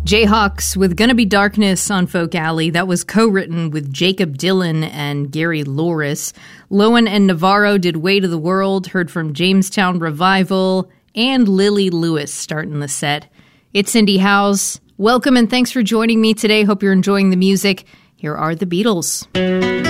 Jayhawks with Gonna Be Darkness on Folk Alley. That was co-written with Jacob Dylan and Gary Louris. Lowen and Navarro did Way to the World, heard from Jamestown Revival, and Lily Lewis starting the set. It's Cindy Howes. Welcome and thanks for joining me today. Hope you're enjoying the music. Here are the Beatles.